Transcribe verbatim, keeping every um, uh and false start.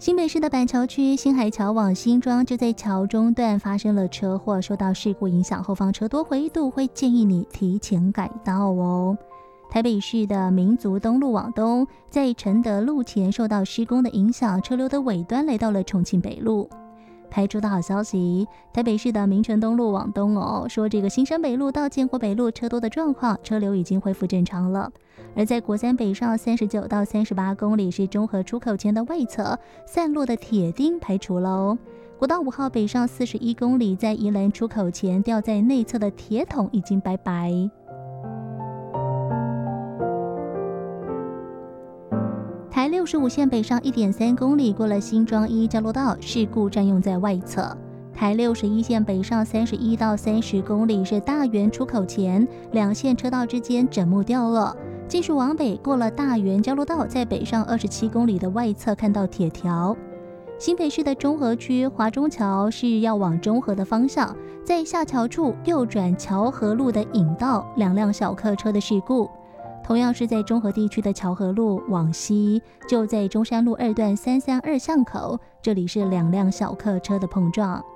新北市的板桥区新海桥往新庄，就在桥中段发生了车祸，受到事故影响，后方车多回度会建议你提前改道哦。台北市的民族东路往东，在承德路前受到施工的影响，车流的尾端来到了重庆北路。排除的好消息，台北市的民权东路往东哦，说这个新生北路到建国北路车多的状况，车流已经恢复正常了。而在国三北上三十九到三十八公里是中和出口前的外侧散落的铁钉排除喽。国道五号北上四十一公里，在宜兰出口前掉在内侧的铁桶已经拜拜。台六十五线北上 一点三公里，过了新庄一交流道，事故占用在外侧。台六十一线北上三十一到三十公里，是大园出口前两线车道之间枕木掉了。继续往北，过了大园交流道，在北上二十七公里的外侧看到铁条。新北市的中和区华中桥是要往中和的方向，在下桥处右转桥河路的引道，两辆小客车的事故。同样是在中和地区的桥河路往西，就在中山路二段三三二巷口，这里是两辆小客车的碰撞。